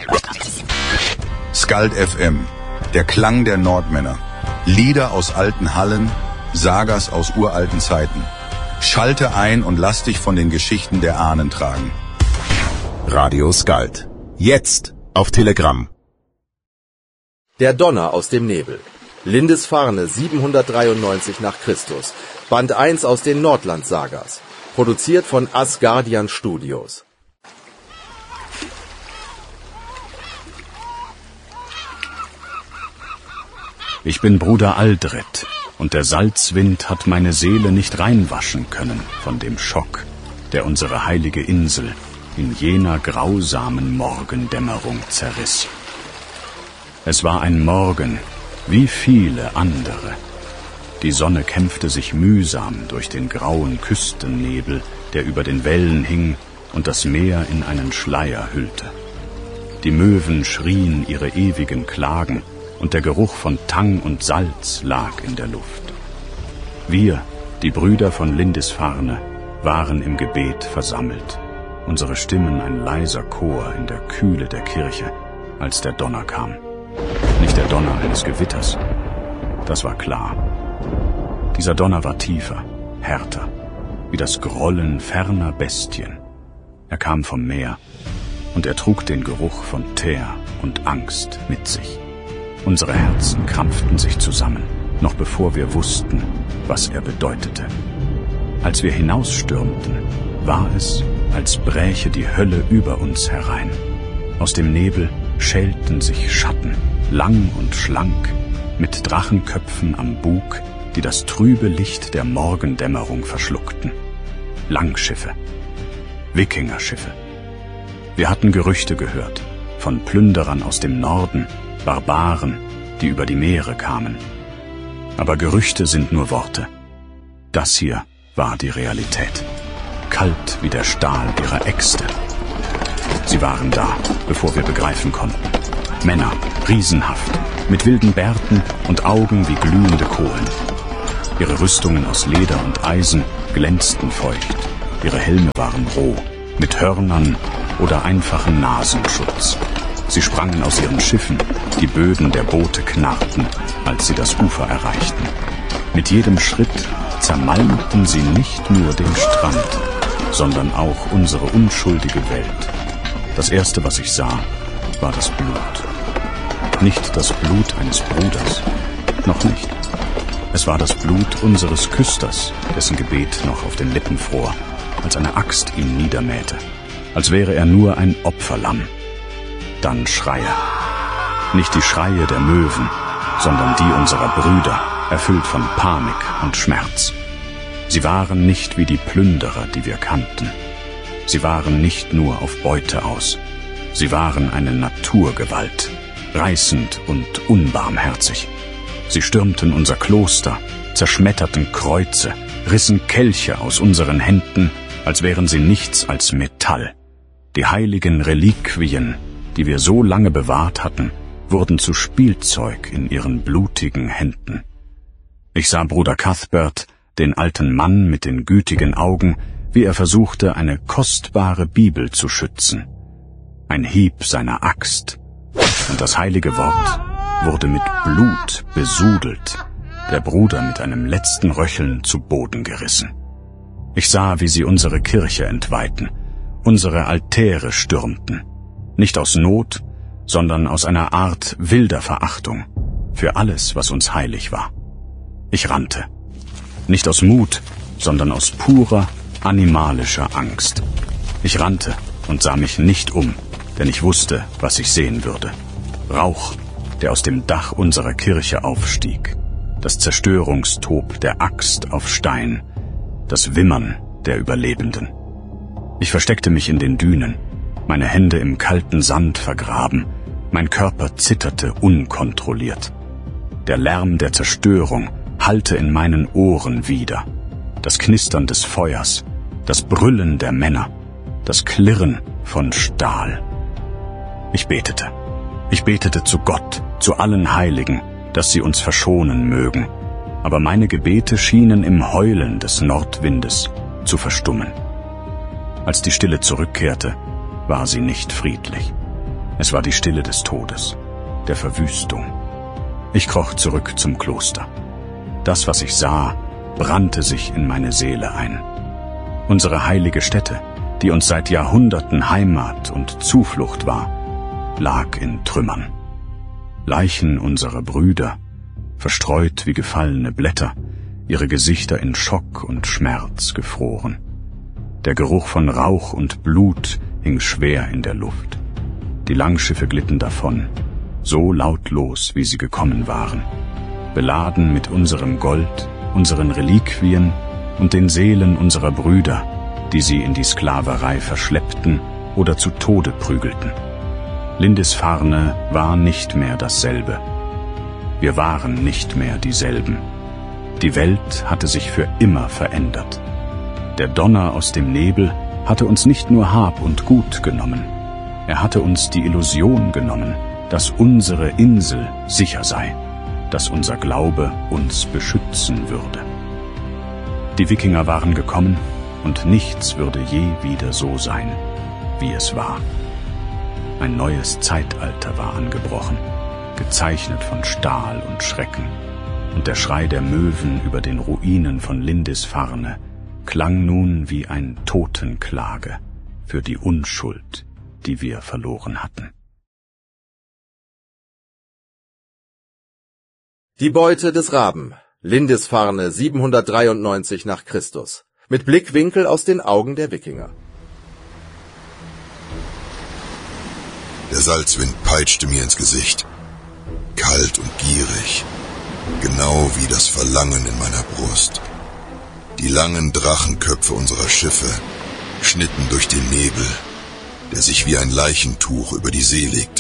Skald FM, der Klang der Nordmänner. Lieder aus alten Hallen, Sagas aus uralten Zeiten. Schalte ein und lass dich von den Geschichten der Ahnen tragen. Radio Skald. Jetzt auf Telegram. Der Donner aus dem Nebel. Lindisfarne 793 nach Christus. Band 1 aus den Nordland-Sagas. Produziert von Asgardian Studios. Ich bin Bruder Aldred, und der Salzwind hat meine Seele nicht reinwaschen können von dem Schock, der unsere heilige Insel in jener grausamen Morgendämmerung zerriss. Es war ein Morgen, wie viele andere. Die Sonne kämpfte sich mühsam durch den grauen Küstennebel, der über den Wellen hing und das Meer in einen Schleier hüllte. Die Möwen schrien ihre ewigen Klagen, und der Geruch von Tang und Salz lag in der Luft. Wir, die Brüder von Lindisfarne, waren im Gebet versammelt, unsere Stimmen ein leiser Chor in der Kühle der Kirche, als der Donner kam. Nicht der Donner eines Gewitters, das war klar. Dieser Donner war tiefer, härter, wie das Grollen ferner Bestien. Er kam vom Meer, und er trug den Geruch von Teer und Angst mit sich. Unsere Herzen krampften sich zusammen, noch bevor wir wussten, was er bedeutete. Als wir hinausstürmten, war es, als bräche die Hölle über uns herein. Aus dem Nebel schälten sich Schatten, lang und schlank, mit Drachenköpfen am Bug, die das trübe Licht der Morgendämmerung verschluckten. Langschiffe, Wikingerschiffe. Wir hatten Gerüchte gehört, von Plünderern aus dem Norden, Barbaren, die über die Meere kamen. Aber Gerüchte sind nur Worte. Das hier war die Realität. Kalt wie der Stahl ihrer Äxte. Sie waren da, bevor wir begreifen konnten. Männer, riesenhaft, mit wilden Bärten und Augen wie glühende Kohlen. Ihre Rüstungen aus Leder und Eisen glänzten feucht. Ihre Helme waren roh, mit Hörnern oder einfachen Nasenschutz. Sie sprangen aus ihren Schiffen, die Böden der Boote knarrten, als sie das Ufer erreichten. Mit jedem Schritt zermalmten sie nicht nur den Strand, sondern auch unsere unschuldige Welt. Das Erste, was ich sah, war das Blut. Nicht das Blut eines Bruders, noch nicht. Es war das Blut unseres Küsters, dessen Gebet noch auf den Lippen fror, als eine Axt ihn niedermähte, als wäre er nur ein Opferlamm. Dann Schreie. Nicht die Schreie der Möwen, sondern die unserer Brüder, erfüllt von Panik und Schmerz. Sie waren nicht wie die Plünderer, die wir kannten. Sie waren nicht nur auf Beute aus. Sie waren eine Naturgewalt, reißend und unbarmherzig. Sie stürmten unser Kloster, zerschmetterten Kreuze, rissen Kelche aus unseren Händen, als wären sie nichts als Metall. Die heiligen Reliquien, die wir so lange bewahrt hatten, wurden zu Spielzeug in ihren blutigen Händen. Ich sah Bruder Cuthbert, den alten Mann mit den gütigen Augen, wie er versuchte, eine kostbare Bibel zu schützen. Ein Hieb seiner Axt, und das heilige Wort wurde mit Blut besudelt, der Bruder mit einem letzten Röcheln zu Boden gerissen. Ich sah, wie sie unsere Kirche entweihten, unsere Altäre stürmten, nicht aus Not, sondern aus einer Art wilder Verachtung für alles, was uns heilig war. Ich rannte, nicht aus Mut, sondern aus purer, animalischer Angst. Ich rannte und sah mich nicht um, denn ich wusste, was ich sehen würde. Rauch, der aus dem Dach unserer Kirche aufstieg, das Zerstörungstob der Axt auf Stein, das Wimmern der Überlebenden. Ich versteckte mich in den Dünen, meine Hände im kalten Sand vergraben, mein Körper zitterte unkontrolliert. Der Lärm der Zerstörung hallte in meinen Ohren wider, das Knistern des Feuers, das Brüllen der Männer, das Klirren von Stahl. Ich betete zu Gott, zu allen Heiligen, dass sie uns verschonen mögen, aber meine Gebete schienen im Heulen des Nordwindes zu verstummen. Als die Stille zurückkehrte, war sie nicht friedlich. Es war die Stille des Todes, der Verwüstung. Ich kroch zurück zum Kloster. Das, was ich sah, brannte sich in meine Seele ein. Unsere heilige Stätte, die uns seit Jahrhunderten Heimat und Zuflucht war, lag in Trümmern. Leichen unserer Brüder, verstreut wie gefallene Blätter, ihre Gesichter in Schock und Schmerz gefroren. Der Geruch von Rauch und Blut hing schwer in der Luft. Die Langschiffe glitten davon, so lautlos, wie sie gekommen waren, beladen mit unserem Gold, unseren Reliquien und den Seelen unserer Brüder, die sie in die Sklaverei verschleppten oder zu Tode prügelten. Lindisfarne war nicht mehr dasselbe. Wir waren nicht mehr dieselben. Die Welt hatte sich für immer verändert. Der Donner aus dem Nebel hatte uns nicht nur Hab und Gut genommen. Er hatte uns die Illusion genommen, dass unsere Insel sicher sei, dass unser Glaube uns beschützen würde. Die Wikinger waren gekommen und nichts würde je wieder so sein, wie es war. Ein neues Zeitalter war angebrochen, gezeichnet von Stahl und Schrecken, und der Schrei der Möwen über den Ruinen von Lindisfarne klang nun wie ein Totenklage für die Unschuld, die wir verloren hatten. Die Beute des Raben, Lindisfarne 793 nach Christus, mit Blickwinkel aus den Augen der Wikinger. Der Salzwind peitschte mir ins Gesicht, kalt und gierig, genau wie das Verlangen in meiner Brust. Die langen Drachenköpfe unserer Schiffe schnitten durch den Nebel, der sich wie ein Leichentuch über die See legte.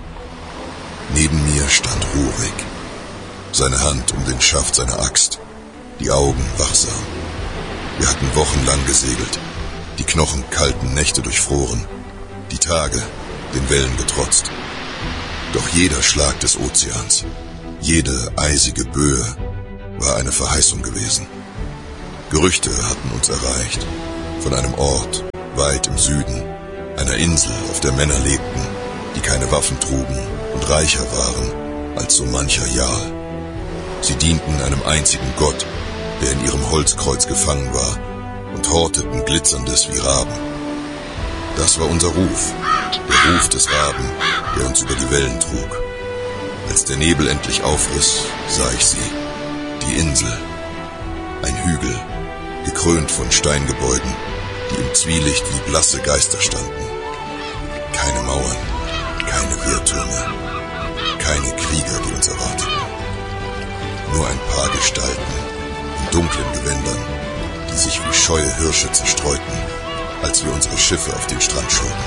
Neben mir stand Rurik, seine Hand um den Schaft seiner Axt, die Augen wachsam. Wir hatten wochenlang gesegelt, die knochenkalten Nächte durchfroren, die Tage den Wellen getrotzt. Doch jeder Schlag des Ozeans, jede eisige Böe war eine Verheißung gewesen. Gerüchte hatten uns erreicht von einem Ort weit im Süden, einer Insel, auf der Männer lebten, die keine Waffen trugen und reicher waren als so mancher Jarl. Sie dienten einem einzigen Gott, der in ihrem Holzkreuz gefangen war, und horteten Glitzerndes wie Raben. Das war unser Ruf, der Ruf des Raben, der uns über die Wellen trug. Als der Nebel endlich aufriss, sah ich sie, die Insel, ein Hügel, gekrönt von Steingebäuden, die im Zwielicht wie blasse Geister standen. Keine Mauern, keine Wehrtürme, keine Krieger, die uns erwarteten. Nur ein paar Gestalten in dunklen Gewändern, die sich wie scheue Hirsche zerstreuten, als wir unsere Schiffe auf den Strand schoben.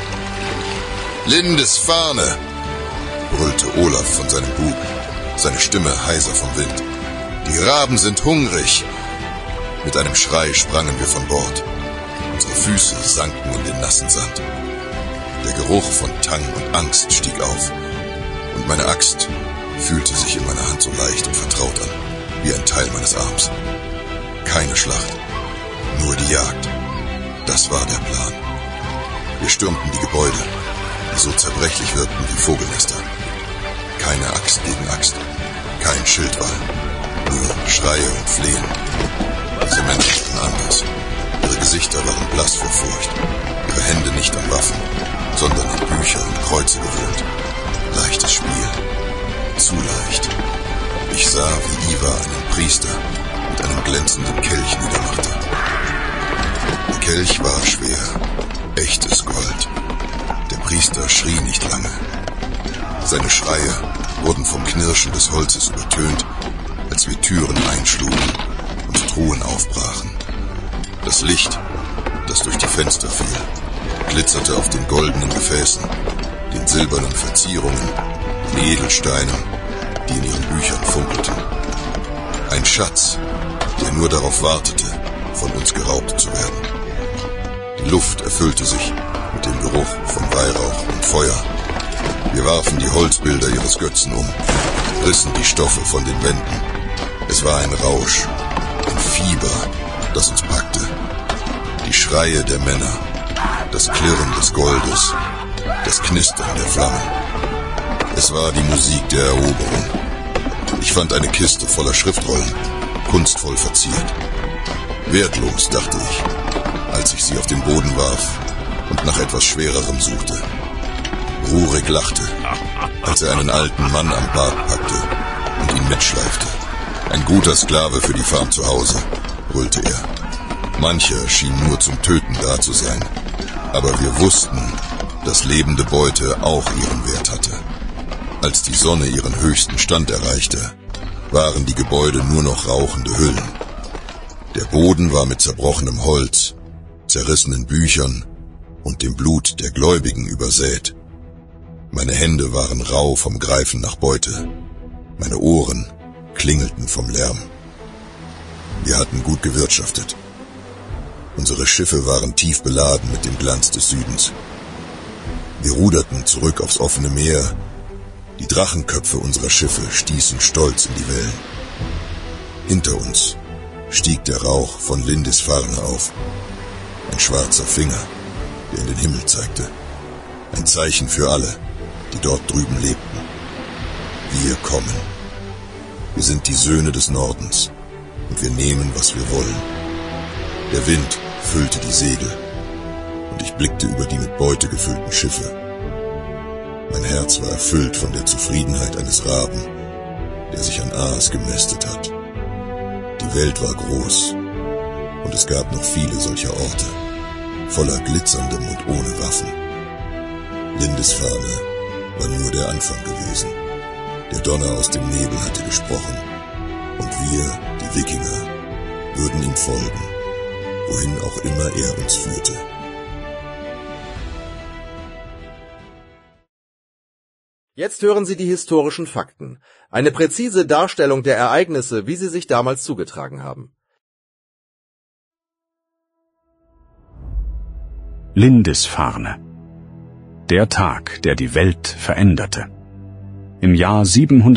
»Lindisfarne«, brüllte Olaf von seinem Bug, seine Stimme heiser vom Wind. »Die Raben sind hungrig!« Mit einem Schrei sprangen wir von Bord. Unsere Füße sanken in den nassen Sand. Der Geruch von Tang und Angst stieg auf, und meine Axt fühlte sich in meiner Hand so leicht und vertraut an, wie ein Teil meines Arms. Keine Schlacht, nur die Jagd. Das war der Plan. Wir stürmten die Gebäude, die so zerbrechlich wirkten wie Vogelnester. Keine Axt gegen Axt, kein Schildwall, nur Schreie und Flehen. Diese Männer waren anders. Ihre Gesichter waren blass vor Furcht, ihre Hände nicht an Waffen, sondern an Bücher und Kreuze gewöhnt. Leichtes Spiel, zu leicht. Ich sah, wie Ivar einen Priester mit einem glänzenden Kelch niedermachte. Der Kelch war schwer, echtes Gold. Der Priester schrie nicht lange. Seine Schreie wurden vom Knirschen des Holzes übertönt, als wir Türen einschlugen und Truhen aufbrachen. Das Licht, das durch die Fenster fiel, glitzerte auf den goldenen Gefäßen, den silbernen Verzierungen, den Edelsteinen, die in ihren Büchern funkelten. Ein Schatz, der nur darauf wartete, von uns geraubt zu werden. Die Luft erfüllte sich mit dem Geruch von Weihrauch und Feuer. Wir warfen die Holzbilder ihres Götzen um, rissen die Stoffe von den Wänden. Es war ein Rausch, ein Fieber, das uns packte. Die Schreie der Männer, das Klirren des Goldes, das Knistern der Flammen. Es war die Musik der Eroberung. Ich fand eine Kiste voller Schriftrollen, kunstvoll verziert. Wertlos, dachte ich, als ich sie auf den Boden warf und nach etwas Schwererem suchte. Rurik lachte, als er einen alten Mann am Bart packte und ihn mitschleifte. Ein guter Sklave für die Farm zu Hause, brüllte er. Mancher schien nur zum Töten da zu sein, aber wir wussten, dass lebende Beute auch ihren Wert hatte. Als die Sonne ihren höchsten Stand erreichte, waren die Gebäude nur noch rauchende Hüllen. Der Boden war mit zerbrochenem Holz, zerrissenen Büchern und dem Blut der Gläubigen übersät. Meine Hände waren rau vom Greifen nach Beute. Meine Ohren klingelten vom Lärm. Wir hatten gut gewirtschaftet. Unsere Schiffe waren tief beladen mit dem Glanz des Südens. Wir ruderten zurück aufs offene Meer. Die Drachenköpfe unserer Schiffe stießen stolz in die Wellen. Hinter uns stieg der Rauch von Lindisfarne auf. Ein schwarzer Finger, der in den Himmel zeigte. Ein Zeichen für alle, die dort drüben lebten. Wir kommen. Wir sind die Söhne des Nordens und wir nehmen, was wir wollen. Der Wind füllte die Segel und ich blickte über die mit Beute gefüllten Schiffe. Mein Herz war erfüllt von der Zufriedenheit eines Raben, der sich an Aas gemästet hat. Die Welt war groß und es gab noch viele solcher Orte, voller glitzerndem und ohne Waffen. Lindisfarne war nur der Anfang gewesen. Der Donner aus dem Nebel hatte gesprochen und wir, die Wikinger, würden ihm folgen, wohin auch immer er uns führte. Jetzt hören Sie die historischen Fakten. Eine präzise Darstellung der Ereignisse, wie sie sich damals zugetragen haben. Lindisfarne. Der Tag, der die Welt veränderte. Im Jahr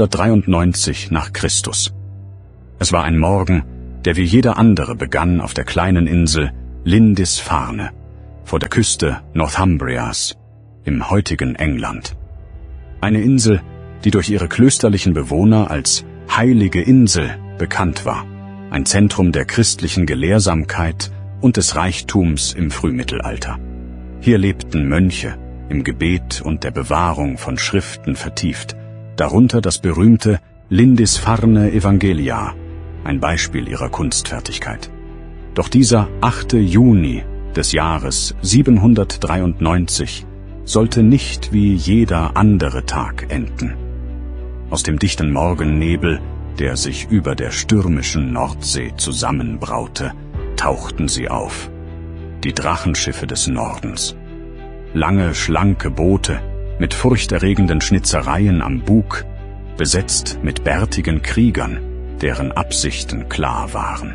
793 nach Christus. Es war ein Morgen, der wie jeder andere begann auf der kleinen Insel Lindisfarne, vor der Küste Northumbrias, im heutigen England. Eine Insel, die durch ihre klösterlichen Bewohner als Heilige Insel bekannt war, ein Zentrum der christlichen Gelehrsamkeit und des Reichtums im Frühmittelalter. Hier lebten Mönche, im Gebet und der Bewahrung von Schriften vertieft, darunter das berühmte Lindisfarne Evangelia, ein Beispiel ihrer Kunstfertigkeit. Doch dieser 8. Juni des Jahres 793 sollte nicht wie jeder andere Tag enden. Aus dem dichten Morgennebel, der sich über der stürmischen Nordsee zusammenbraute, tauchten sie auf. Die Drachenschiffe des Nordens. Lange, schlanke Boote mit furchterregenden Schnitzereien am Bug, besetzt mit bärtigen Kriegern, deren Absichten klar waren.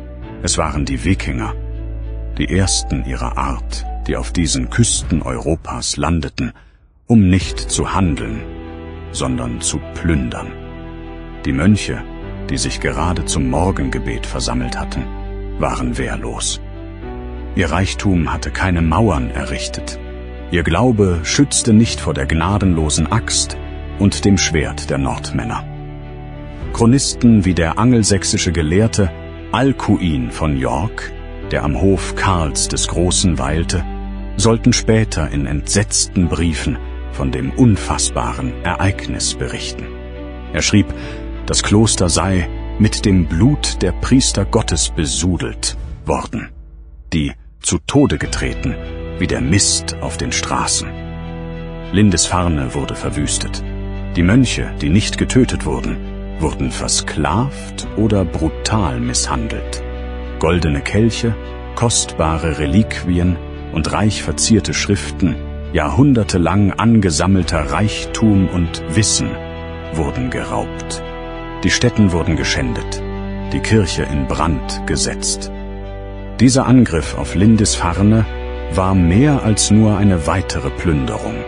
Es waren die Wikinger, die ersten ihrer Art, die auf diesen Küsten Europas landeten, um nicht zu handeln, sondern zu plündern. Die Mönche, die sich gerade zum Morgengebet versammelt hatten, waren wehrlos. Ihr Reichtum hatte keine Mauern errichtet. Ihr Glaube schützte nicht vor der gnadenlosen Axt und dem Schwert der Nordmänner. Chronisten wie der angelsächsische Gelehrte Alcuin von York, der am Hof Karls des Großen weilte, sollten später in entsetzten Briefen von dem unfassbaren Ereignis berichten. Er schrieb, das Kloster sei mit dem Blut der Priester Gottes besudelt worden, die zu Tode getreten, wie der Mist auf den Straßen. Lindisfarne wurde verwüstet. Die Mönche, die nicht getötet wurden, wurden versklavt oder brutal misshandelt. Goldene Kelche, kostbare Reliquien und reich verzierte Schriften, jahrhundertelang angesammelter Reichtum und Wissen wurden geraubt. Die Stätten wurden geschändet, die Kirche in Brand gesetzt. Dieser Angriff auf Lindisfarne war mehr als nur eine weitere Plünderung.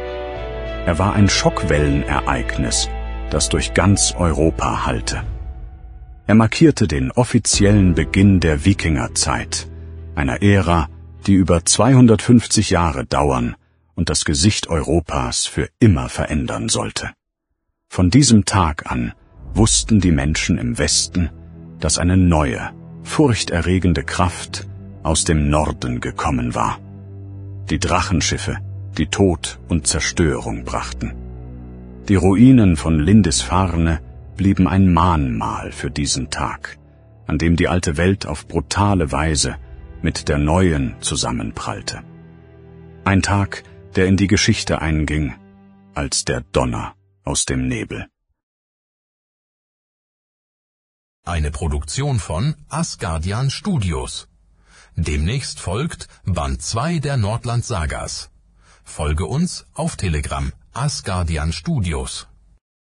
Er war ein Schockwellenereignis, das durch ganz Europa hallte. Er markierte den offiziellen Beginn der Wikingerzeit, einer Ära, die über 250 Jahre dauern und das Gesicht Europas für immer verändern sollte. Von diesem Tag an wussten die Menschen im Westen, dass eine neue, furchterregende Kraft aus dem Norden gekommen war. Die Drachenschiffe, die Tod und Zerstörung brachten. Die Ruinen von Lindisfarne blieben ein Mahnmal für diesen Tag, an dem die alte Welt auf brutale Weise mit der neuen zusammenprallte. Ein Tag, der in die Geschichte einging als der Donner aus dem Nebel. Eine Produktion von Asgardian Studios. Demnächst folgt Band 2 der Nordland-Sagas. Folge uns auf Telegram, Asgardian Studios.